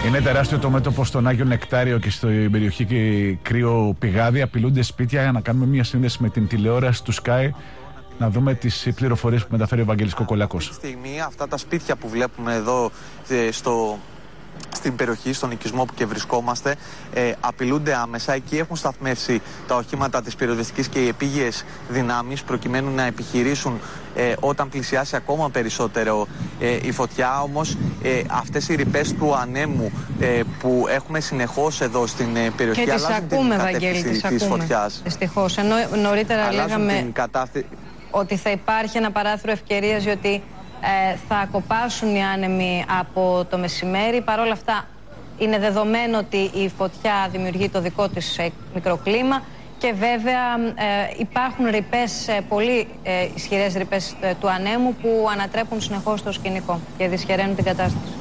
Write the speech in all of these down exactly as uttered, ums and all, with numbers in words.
Είναι τεράστιο το μέτωπο στον Άγιο Νεκτάριο και στην περιοχή Κρύο Πηγάδι. Απειλούνται σπίτια. Για να κάνουμε μια σύνδεση με την τηλεόραση του Sky, να δούμε τις πληροφορίες που μεταφέρει ο Βαγγέλης Κοκολάκος. Αυτή τη στιγμή αυτά τα σπίτια που βλέπουμε εδώ στο, στην περιοχή, στον οικισμό που και βρισκόμαστε, ε, απειλούνται άμεσα. Εκεί έχουν σταθμεύσει τα οχήματα της πυροσβεστικής και οι επίγειες δυνάμεις προκειμένου να επιχειρήσουν ε, όταν πλησιάσει ακόμα περισσότερο ε, η φωτιά. Όμως ε, αυτές οι ρηπές του ανέμου ε, που έχουμε συνεχώς εδώ στην ε, περιοχή και αλλάζουν τις ακούμε, την Βαγγέλη, κατεύθυνση τις της ακούμε, φωτιάς. Δυστυχώς. Ενώ νωρίτερα αλλάζουν λέγαμε την κατάθ... ότι θα υπάρχει ένα παράθυρο ευκαιρίας, διότι ε, θα κοπάσουν οι άνεμοι από το μεσημέρι. Παρ' όλα αυτά είναι δεδομένο ότι η φωτιά δημιουργεί το δικό της ε, μικροκλίμα και βέβαια ε, υπάρχουν ρηπές, ε, πολύ ε, ισχυρές ρηπές ε, του ανέμου που ανατρέπουν συνεχώς το σκηνικό και δυσχεραίνουν την κατάσταση.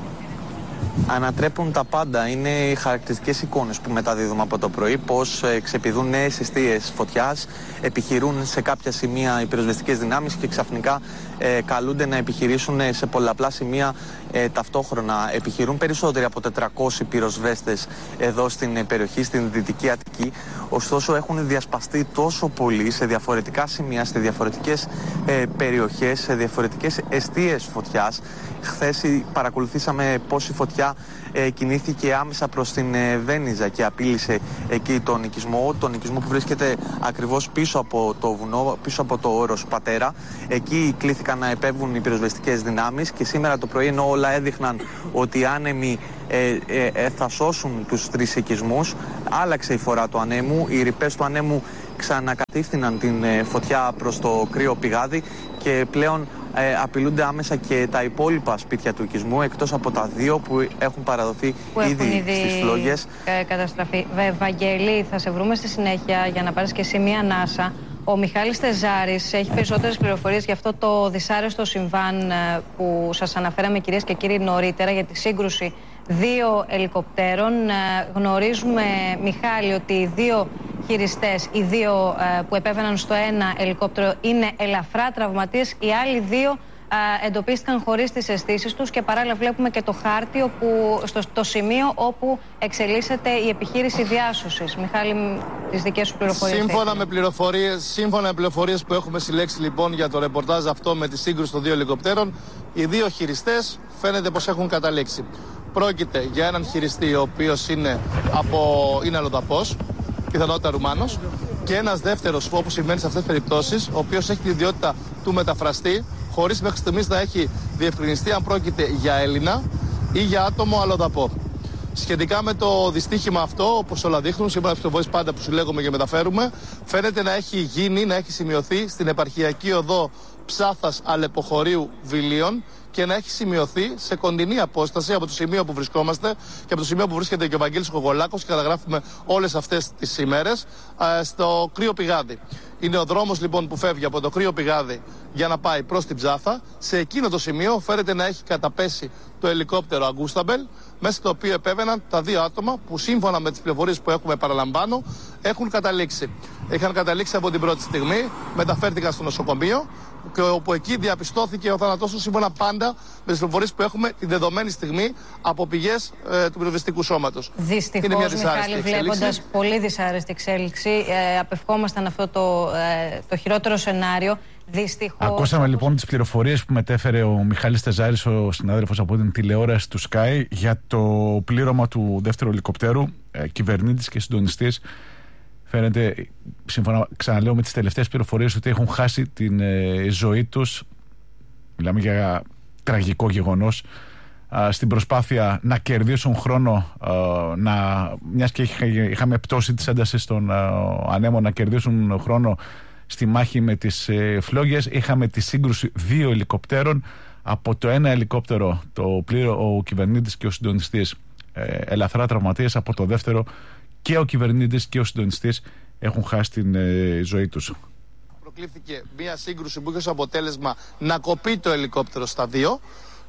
Ανατρέπουν τα πάντα. Είναι οι χαρακτηριστικές εικόνες που μεταδίδουμε από το πρωί, πως ε, ξεπηδούν νέες αιστείες φωτιάς, επιχειρούν σε κάποια σημεία οι πυροσβεστικές δυνάμεις και ξαφνικά ε, καλούνται να επιχειρήσουν σε πολλαπλά σημεία ε, ταυτόχρονα. Επιχειρούν περισσότεροι από τετρακόσιοι πυροσβέστες εδώ στην ε, περιοχή, στην Δυτική Αττική. Ωστόσο έχουν διασπαστεί τόσο πολύ σε διαφορετικά σημεία, σε διαφορετικές ε, περιοχές, σε διαφορετικές αιστείες φωτιάς. Χθες παρακολουθήσαμε πώς η φωτιά ε, κινήθηκε άμεσα προς την ε, Βένιζα και απείλησε εκεί τον οικισμό, τον οικισμό που βρίσκεται ακριβώς πίσω από το βουνό, πίσω από το όρος Πατέρα. Εκεί κλήθηκαν να επέβουν οι πυροσβεστικές δυνάμεις και σήμερα το πρωί, ενώ όλα έδειχναν ότι οι άνεμοι ε, ε, ε, θα σώσουν τους τρεις οικισμούς, άλλαξε η φορά του ανέμου. Οι ρηπές του ανέμου ξανακατήφθηναν την ε, φωτιά προς το Κρύο Πηγάδι και πλέον Ε, απειλούνται άμεσα και τα υπόλοιπα σπίτια του οικισμού, εκτός από τα δύο που έχουν παραδοθεί που ήδη, έχουν ήδη στις φλόγες. Ε, καταστραφεί. Βε, Βαγγέλη, θα σε βρούμε στη συνέχεια για να πάρεις και εσύ μία ανάσα. Ο Μιχάλης Τεζάρης έχει περισσότερες πληροφορίες για αυτό το δυσάρεστο συμβάν ε, που σας αναφέραμε, κυρίες και κύριοι, νωρίτερα, για τη σύγκρουση δύο ελικοπτέρων. Ε, γνωρίζουμε, Μιχάλη, ότι οι δύο χειριστές, οι δύο ε, που επέβαιναν στο ένα ελικόπτερο, είναι ελαφρά τραυματίες. Οι άλλοι δύο ε, εντοπίστηκαν χωρίς τις αισθήσεις τους και παράλληλα βλέπουμε και το χάρτη όπου, στο το σημείο όπου εξελίσσεται η επιχείρηση διάσωσης. Μιχάλη, τις δικές σου πληροφορίες. Σύμφωνα με πληροφορίες, σύμφωνα με πληροφορίες που έχουμε συλλέξει λοιπόν για το ρεπορτάζ αυτό με τη σύγκρουση των δύο ελικοπτέρων, οι δύο χειριστές φαίνεται πως έχουν καταλήξει. Πρόκειται για έναν χειριστή ο οποίος είναι, από... είναι αλλοδαπός, πιθανότητα Ρουμάνος, και ένας δεύτερος, όπως συμβαίνει σε αυτές τις περιπτώσεις, ο οποίος έχει την ιδιότητα του μεταφραστή, χωρίς μέχρι στιγμής να έχει διευκρινιστεί αν πρόκειται για Έλληνα ή για άτομο αλλοδαπό. Σχετικά με το δυστύχημα αυτό, όπως όλα δείχνουν, σύμφωνα με τις πληροφορίες πάντα που συλλέγουμε και μεταφέρουμε, φαίνεται να έχει γίνει, να έχει σημειωθεί στην επαρχιακή οδό Ψάθας Αλεποχωρίου Βιλίων και να έχει σημειωθεί σε κοντινή απόσταση από το σημείο που βρισκόμαστε και από το σημείο που βρίσκεται και ο Βαγγέλης Κοκολάκος και καταγράφουμε όλες αυτές τις ημέρες στο Κρύο Πηγάδι. Είναι ο δρόμος λοιπόν που φεύγει από το Κρύο Πηγάδι για να πάει προς την Ψάθα. Σε εκείνο το σημείο φαίνεται να έχει καταπέσει το ελικόπτερο Αγκούσταμπελ, μέσα στο οποίο επέβαιναν τα δύο άτομα που σύμφωνα με τις πληροφορίες που έχουμε, παραλαμβάνω, έχουν καταλήξει. Είχαν καταλήξει από την πρώτη στιγμή, μεταφέρθηκαν στο νοσοκομείο και όπου εκεί διαπιστώθηκε ο θάνατός του, σύμφωνα πάντα με τις πληροφορίες που έχουμε τη δεδομένη στιγμή από πηγές ε, του πυροσβεστικού σώματος. Δυστυχώς, Μιχάλη, βλέποντας πολύ δυσάρεστη εξέλιξη, ε, απευχόμασταν αυτό το, ε, το χειρότερο σενάριο. Δυστυχώς... Ακούσαμε λοιπόν τις πληροφορίες που μετέφερε ο Μιχάλης Τεζάρης, ο συνάδελφος από την τηλεόραση του Sky, για το πλήρωμα του δεύτερου ελικοπτέρου. Ε, κυβερνήτης και συντονιστής, φαίνεται, σύμφωνα, ξαναλέω, με τις τελευταίες πληροφορίες, ότι έχουν χάσει την ε, ζωή τους. Μιλάμε για τραγικό γεγονός. Α, στην προσπάθεια να κερδίσουν χρόνο, α, να, μιας και είχαμε πτώση της έντασης των ανέμων, να κερδίσουν χρόνο στη μάχη με τις ε, φλόγες. Είχαμε τη σύγκρουση δύο ελικοπτέρων. Από το ένα ελικόπτερο το πλήρω ο κυβερνήτης και ο συντονιστής ε, ελαφρά τραυματίες. Από το δεύτερο και ο κυβερνήτης και ο συντονιστής έχουν χάσει την ε, ζωή τους. Προκλήθηκε μια σύγκρουση που είχε ως αποτέλεσμα να κοπεί το ελικόπτερο στα δύο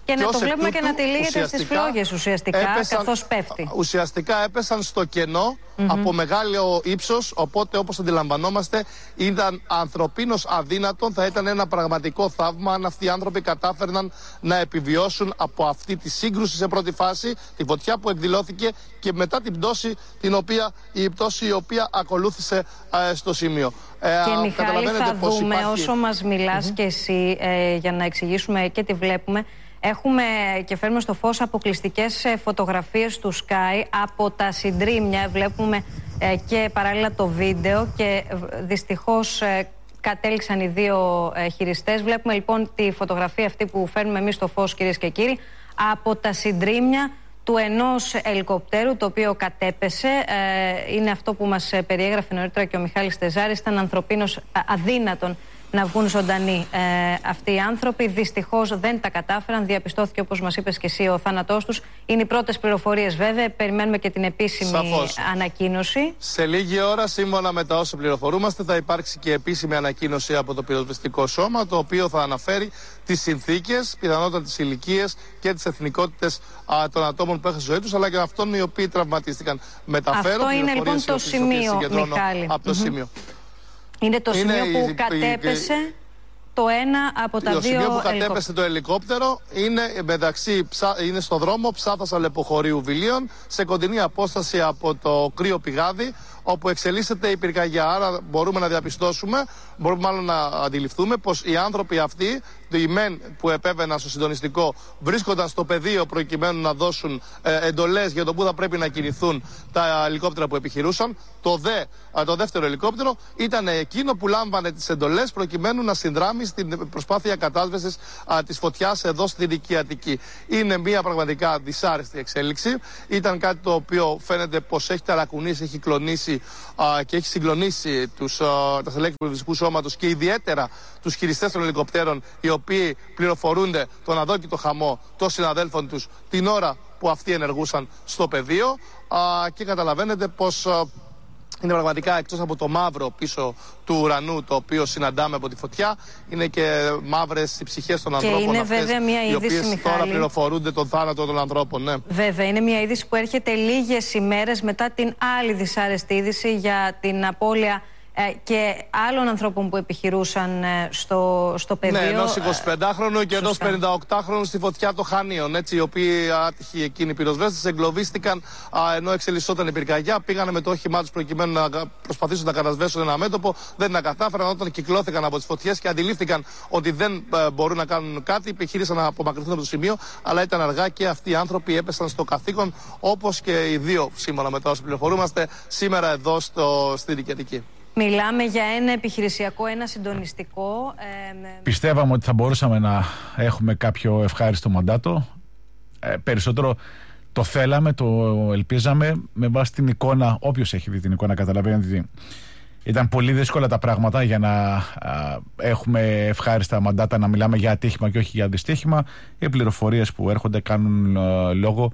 Και να το βλέπουμε και να τυλίγεται στις φλόγες ουσιαστικά, έπεσαν, καθώς πέφτει. Ουσιαστικά έπεσαν στο κενό mm-hmm. από μεγάλο ύψος, οπότε όπως αντιλαμβανόμαστε ήταν ανθρωπίνως αδύνατον, θα ήταν ένα πραγματικό θαύμα αν αυτοί οι άνθρωποι κατάφερναν να επιβιώσουν από αυτή τη σύγκρουση σε πρώτη φάση, τη φωτιά που εκδηλώθηκε και μετά την πτώση, την οποία, η πτώση η οποία ακολούθησε ε, στο σημείο. Και ε, Μιχάλη, θα δούμε υπάρχει... όσο μας μιλάς mm-hmm. και εσύ ε, για να εξηγήσουμε και τι βλέπουμε. Έχουμε και φέρνουμε στο φως αποκλειστικές φωτογραφίες του Sky από τα συντρίμμια. Βλέπουμε ε, και παράλληλα το βίντεο και δυστυχώς ε, κατέληξαν οι δύο ε, χειριστές. Βλέπουμε λοιπόν τη φωτογραφία αυτή που φέρνουμε εμείς στο φως, κυρίες και κύριοι, από τα συντρίμμια του ενός ελικοπτέρου το οποίο κατέπεσε. Ε, είναι αυτό που μας περιέγραφε νωρίτερα και ο Μιχάλης Τεζάρης. Ήταν ανθρωπίνως αδύνατον να βγουν ζωντανοί ε, αυτοί οι άνθρωποι. Δυστυχώς δεν τα κατάφεραν. Διαπιστώθηκε, όπως μας είπες και εσύ, ο θάνατός τους. Είναι οι πρώτες πληροφορίες, βέβαια. Περιμένουμε και την επίσημη Σαφώς. ανακοίνωση. Σε λίγη ώρα, σύμφωνα με τα όσα πληροφορούμαστε, θα υπάρξει και επίσημη ανακοίνωση από το πυροσβεστικό σώμα, το οποίο θα αναφέρει τις συνθήκες, πιθανότατα τις ηλικίες και τις εθνικότητες α, των ατόμων που έχασαν τη ζωή τους, αλλά και αυτών οι οποίοι τραυματίστηκαν. Μεταφέρω Αυτό είναι λοιπόν το σημείο, Μιχάλη. Από το mm-hmm. σημείο. Είναι το σημείο είναι που η, κατέπεσε η, το ένα από τα το δύο σημείο που ελικόπτερα. Κατέπεσε το ελικόπτερο είναι, μεταξύ, ψά, είναι στο δρόμο Ψάθας Αλεποχωρίου Βιλίων, σε κοντινή απόσταση από το κρύο πηγάδι, όπου εξελίσσεται η πυρκαγιά. Άρα μπορούμε να διαπιστώσουμε, μπορούμε μάλλον να αντιληφθούμε πως οι άνθρωποι αυτοί, οι μεν που επέβαιναν στο συντονιστικό, βρίσκονταν στο πεδίο προκειμένου να δώσουν ε, εντολές για το πού θα πρέπει να κινηθούν τα ελικόπτερα που επιχειρούσαν. Το, δε, ε, το δεύτερο ελικόπτερο ήταν εκείνο που λάμβανε τις εντολές προκειμένου να συνδράμει στην προσπάθεια κατάσβεσης ε, της φωτιάς εδώ στη Δυτική Αττική. Είναι μια πραγματικά δυσάρεστη εξέλιξη. Ήταν κάτι το οποίο φαίνεται πως έχει ταρακουνήσει, έχει κλονίσει α, και έχει συγκλονίσει τους, α, τα στελέχη του πυροσβεστικού σώματος και ιδιαίτερα τους χειριστές των ελικοπτέρων, οι οποίοι πληροφορούνται τον αδόκητο χαμό των συναδέλφων τους την ώρα που αυτοί ενεργούσαν στο πεδίο α, και καταλαβαίνετε πως α, είναι πραγματικά, εκτός από το μαύρο πίσω του ουρανού το οποίο συναντάμε από τη φωτιά, είναι και μαύρες οι ψυχές των ανθρώπων είναι αυτές, βέβαια μια είδηση, οι οποίες Μιχάλη, τώρα πληροφορούνται τον θάνατο των ανθρώπων. Ναι. Βέβαια, είναι μια είδηση που έρχεται λίγες ημέρες μετά την άλλη δυσάρεστη είδηση για την απώλεια και άλλων ανθρώπων που επιχειρούσαν στο, στο πεδίο. Ναι, ενός εικοσιπεντάχρονου και ενός πενηνταοκτάχρονου στη φωτιά των Χανίων. Έτσι, οι οποίοι άτυχοι εκείνοι πυροσβέστες εγκλωβίστηκαν α, ενώ εξελισσόταν η πυρκαγιά. Πήγανε με το όχημά τους προκειμένου να προσπαθήσουν να κατασβέσουν ένα μέτωπο. Δεν τα κατάφεραν όταν κυκλώθηκαν από τις φωτιές και αντιλήφθηκαν ότι δεν α, μπορούν να κάνουν κάτι. Επιχείρησαν να απομακρυνθούν από το σημείο, αλλά ήταν αργά και αυτοί οι άνθρωποι έπεσαν στο καθήκον, όπως και οι δύο, σύμφωνα με τα όσα πληροφορούμαστε, σήμερα εδώ στο, στη Δυτική Αττική. Μιλάμε για ένα επιχειρησιακό, ένα συντονιστικό. Ε, Πιστεύαμε ότι θα μπορούσαμε να έχουμε κάποιο ευχάριστο μαντάτο. Ε, περισσότερο το θέλαμε, το ελπίζαμε. Με βάση την εικόνα, όποιος έχει δει την εικόνα καταλαβαίνει ότι ήταν πολύ δύσκολα τα πράγματα για να α, έχουμε ευχάριστα μαντάτα, να μιλάμε για ατύχημα και όχι για δυστύχημα. Οι πληροφορίες που έρχονται κάνουν α, λόγο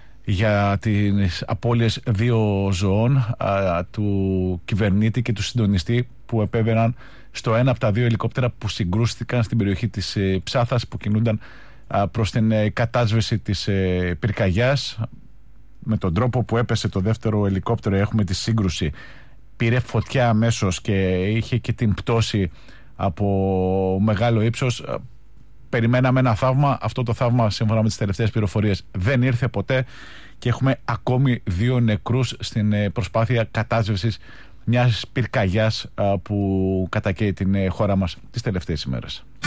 για τις απώλειες δύο ζωών, α, του κυβερνήτη και του συντονιστή που επέβαιναν στο ένα από τα δύο ελικόπτερα που συγκρούστηκαν στην περιοχή της ε, Ψάθας, που κινούνταν α, προς την ε, κατάσβεση της ε, πυρκαγιάς. Με τον τρόπο που έπεσε το δεύτερο ελικόπτερο έχουμε τη σύγκρουση, πήρε φωτιά αμέσως και είχε και την πτώση από μεγάλο ύψος. Περιμέναμε ένα θαύμα. Αυτό το θαύμα, σύμφωνα με τις τελευταίες πληροφορίες, δεν ήρθε ποτέ και έχουμε ακόμη δύο νεκρούς στην προσπάθεια κατάσβεσης μιας πυρκαγιάς που κατακαίει την χώρα μας τις τελευταίες ημέρες.